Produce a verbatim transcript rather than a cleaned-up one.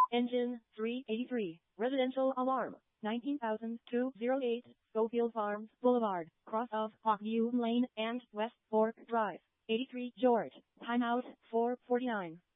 Engine three eighty-three. Residential alarm. nineteen thousand two hundred eight. Schofield Farms Boulevard, cross of Hawkview Lane and West Fork Drive. eighty-three George. Timeout four forty-nine.